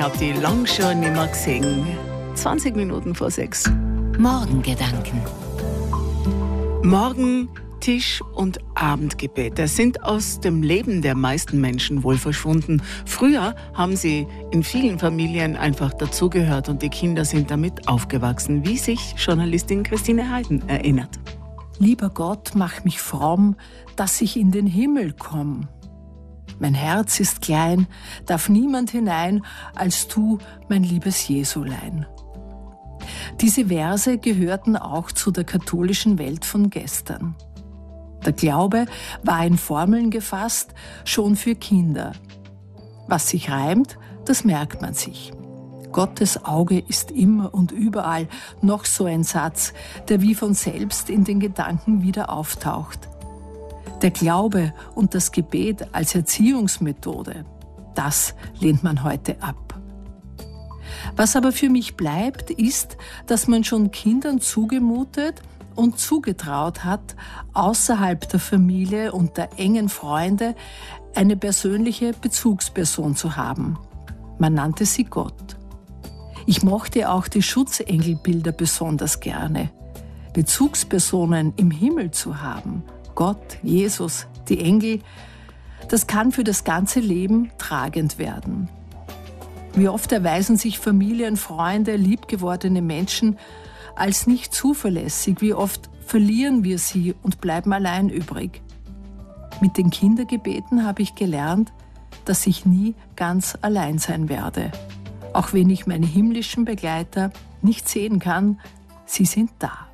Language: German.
habe die lang schon nicht mehr gesehen. 20 Minuten vor 6. Morgengedanken. Morgen, Tisch- und Abendgebete sind aus dem Leben der meisten Menschen wohl verschwunden. Früher haben sie in vielen Familien einfach dazugehört und die Kinder sind damit aufgewachsen, wie sich Journalistin Christine Heiden erinnert. Lieber Gott, mach mich fromm, dass ich in den Himmel komm. Mein Herz ist klein, darf niemand hinein, als du, mein liebes Jesulein. Diese Verse gehörten auch zu der katholischen Welt von gestern. Der Glaube war in Formeln gefasst, schon für Kinder. Was sich reimt, das merkt man sich. Gottes Auge ist immer und überall, noch so ein Satz, der wie von selbst in den Gedanken wieder auftaucht. Der Glaube und das Gebet als Erziehungsmethode, das lehnt man heute ab. Was aber für mich bleibt, ist, dass man schon Kindern zugemutet und zugetraut hat, außerhalb der Familie und der engen Freunde eine persönliche Bezugsperson zu haben. Man nannte sie Gott. Ich mochte auch die Schutzengelbilder besonders gerne. Bezugspersonen im Himmel zu haben, Gott, Jesus, die Engel, das kann für das ganze Leben tragend werden. Wie oft erweisen sich Familien, Freunde, liebgewordene Menschen als nicht zuverlässig, wie oft verlieren wir sie und bleiben allein übrig. Mit den Kindergebeten habe ich gelernt, dass ich nie ganz allein sein werde. Auch wenn ich meine himmlischen Begleiter nicht sehen kann, sie sind da.